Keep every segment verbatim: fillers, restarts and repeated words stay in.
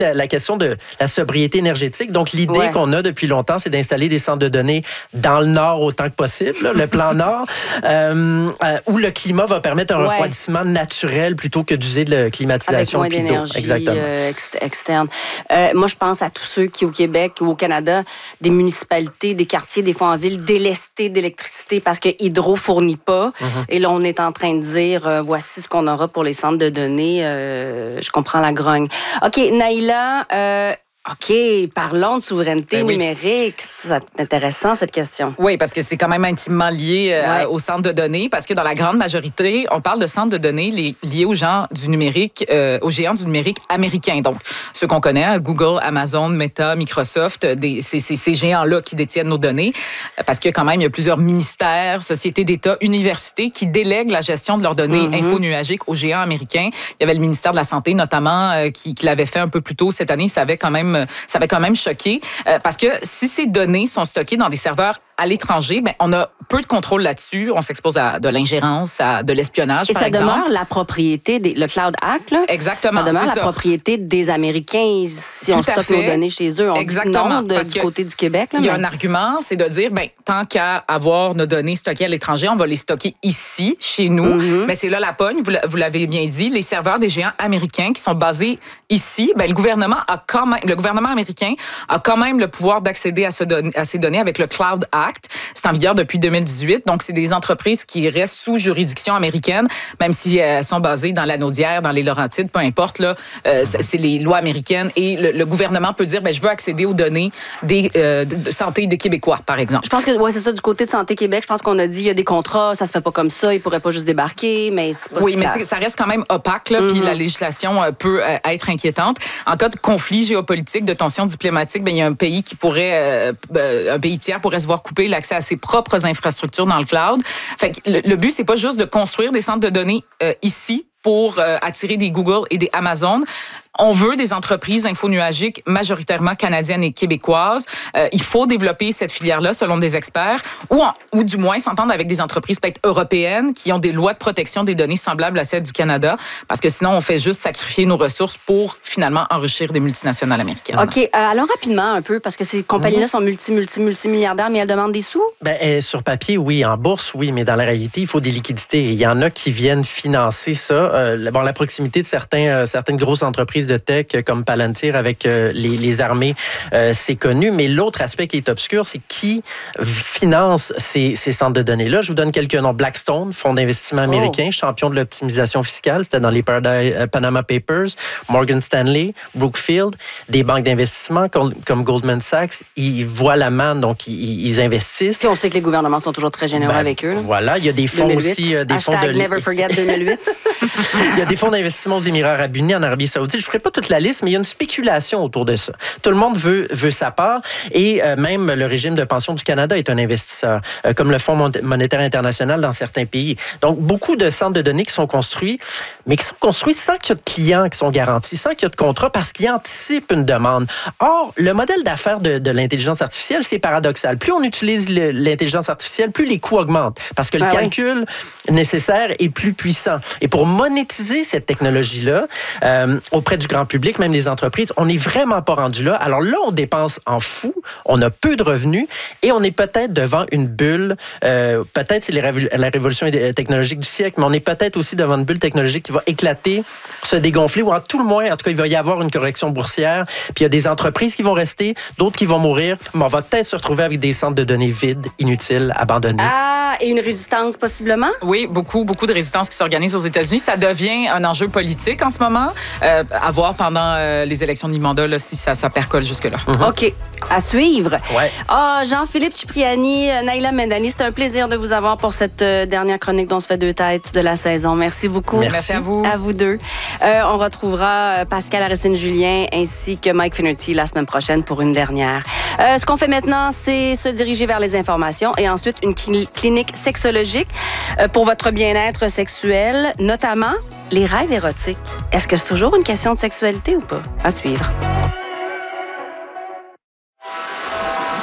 la, la question de la sobriété énergétique. Donc, l'idée ouais. qu'on a depuis longtemps, c'est d'installer des centres de données dans le nord autant que possible, là, le plan nord, euh, euh, où le climat va permettre un ouais. refroidissement naturel plutôt que d'user de la climatisation avec moins d'énergie Exactement. Euh, ex- externe. Euh, moi, je pense à tous ceux qui, au Québec ou au Canada, des municipalités, des quartiers, des fois en ville, délestés d'électricité parce que Hydro fournit pas. Mm-hmm. Et là, on est en train de dire, euh, voici ce qu'on aura pour les centres de données. Euh, je comprends la grogne. OK, Naïla, euh, OK, parlons de souveraineté ben oui. numérique. C'est intéressant, cette question. Oui, parce que c'est quand même intimement lié euh, ouais. au centre de données, parce que dans la grande majorité, on parle de centres de données les, liés aux gens du numérique, euh, aux géants du numérique américains. Donc, ceux qu'on connaît, Google, Amazon, Meta, Microsoft, des, c'est, c'est ces géants-là qui détiennent nos données, parce que quand même, il y a plusieurs ministères, sociétés d'État, universités qui délèguent la gestion de leurs données mm-hmm. infonuagiques aux géants américains. Il y avait le ministère de la Santé, notamment, euh, qui, qui l'avait fait un peu plus tôt cette année. Ça avait quand même Ça avait quand même choqué euh, parce que si ces données sont stockées dans des serveurs à l'étranger, ben on a peu de contrôle là-dessus. On s'expose à de l'ingérence, à de l'espionnage, Et par ça exemple. demeure la propriété, des, le Cloud Act, là, Exactement, ça demeure c'est la ça. propriété des Américains si Tout on stocke nos données chez eux. On Exactement, dit non de, parce du que côté du Québec. Là, il y a mais... un argument, c'est de dire, ben tant qu'à avoir nos données stockées à l'étranger, on va les stocker ici, chez nous. Mm-hmm. Mais c'est là la pogne, vous l'avez bien dit, les serveurs des géants américains qui sont basés ici, ben le gouvernement a quand même, le gouvernement américain a quand même le pouvoir d'accéder à, ce don- à ces données avec le Cloud Act. C'est en vigueur depuis deux mille dix-huit. Donc, c'est des entreprises qui restent sous juridiction américaine, même si elles sont basées dans la Naudière, dans les Laurentides, peu importe. Là, euh, c'est les lois américaines et le, le gouvernement peut dire, ben, je veux accéder aux données des, euh, de, de santé des Québécois, par exemple. Je pense que ouais, c'est ça, du côté de Santé Québec. Je pense qu'on a dit, il y a des contrats, ça se fait pas comme ça, ils pourraient pas juste débarquer, mais c'est pas Oui, si mais clair. c'est, ça reste quand même opaque, là, mm-hmm. puis la législation peut euh, être inquiétante. En cas de conflit géopolitique, de tension diplomatique, ben, il y a un pays qui pourrait, euh, un pays tiers pourrait se voir couper l'accès à ses propres infrastructures dans le cloud. Fait que le, le but, c'est pas juste de construire des centres de données euh, ici pour euh, attirer des Google et des Amazon. On veut des entreprises infonuagiques majoritairement canadiennes et québécoises. Euh, il faut développer cette filière-là selon des experts ou, en, ou du moins s'entendre avec des entreprises peut-être européennes qui ont des lois de protection des données semblables à celles du Canada parce que sinon, on fait juste sacrifier nos ressources pour finalement enrichir des multinationales américaines. OK. Euh, allons rapidement un peu parce que ces compagnies-là sont multi, multi, multimilliardaires, mais elles demandent des sous? Ben, euh, sur papier, oui. En bourse, oui. Mais dans la réalité, il faut des liquidités. Il y en a qui viennent financer ça. Euh, bon, la proximité de certains, euh, certaines grosses entreprises de tech comme Palantir avec euh, les, les armées, euh, c'est connu. Mais l'autre aspect qui est obscur, c'est qui finance ces, ces centres de données-là. Je vous donne quelques noms. Blackstone, fonds d'investissement américain, oh. champion de l'optimisation fiscale. C'était dans les Paradise, euh, Panama Papers. Morgan Stanley, Brookfield, des banques d'investissement comme, comme Goldman Sachs. Ils voient la manne, donc ils, ils investissent. Puis on sait que les gouvernements sont toujours très généreux ben, avec eux. Là. Voilà. Il y a des fonds deux mille huit. aussi. Euh, des Hashtag fonds de... Never Forget deux mille huit. Il y a des fonds d'investissement aux Émirats arabes unis, en Arabie saoudite. Je ne ferai pas toute la liste, mais il y a une spéculation autour de ça. Tout le monde veut, veut sa part et euh, même le régime de pension du Canada est un investisseur, euh, comme le Fonds monétaire international dans certains pays. Donc, beaucoup de centres de données qui sont construits, mais qui sont construits sans qu'il y ait de clients qui sont garantis, sans qu'il y ait de contrats, parce qu'ils anticipent une demande. Or, le modèle d'affaires de, de l'intelligence artificielle, c'est paradoxal. Plus on utilise le, l'intelligence artificielle, plus les coûts augmentent, parce que le ah, calcul oui. nécessaire est plus puissant. Et pour monétiser cette technologie-là, euh, auprès du grand public, même des entreprises, on n'est vraiment pas rendu là. Alors là, on dépense en fou, on a peu de revenus et on est peut-être devant une bulle. Euh, peut-être c'est les révol- la révolution technologique du siècle, mais on est peut-être aussi devant une bulle technologique qui va éclater, se dégonfler, ou en tout le moins, en tout cas, il va y avoir une correction boursière. Puis il y a des entreprises qui vont rester, d'autres qui vont mourir, mais on va peut-être se retrouver avec des centres de données vides, inutiles, abandonnés. Ah, et une résistance possiblement? Oui, beaucoup, beaucoup de résistances qui s'organisent aux États-Unis. Ça devient un enjeu politique en ce moment. Euh, à voir pendant euh, les élections de mi-mandat là, si ça, ça percole jusque-là. Mm-hmm. OK. À suivre. Ouais. Ah, Jean-Philippe Cipriani, Naïla Mendani, c'était un plaisir de vous avoir pour cette euh, dernière chronique dont se fait deux têtes de la saison. Merci beaucoup. Merci, Merci à vous. À vous deux. Euh, on retrouvera Pascal Aristine-Julien ainsi que Mike Finnerty la semaine prochaine pour une dernière. Euh, ce qu'on fait maintenant, c'est se diriger vers les informations et ensuite une cl- clinique sexologique euh, pour votre bien-être sexuel, notamment les rêves érotiques. Est-ce que c'est toujours une question de sexualité ou pas? À suivre. Ici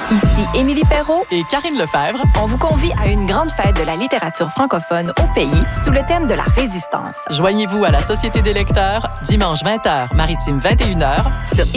Émilie Perrault et Karine Lefebvre. On vous convie à une grande fête de la littérature francophone au pays sous le thème de la résistance. Joignez-vous à la Société des lecteurs dimanche vingt heures, maritime vingt et une heures Sur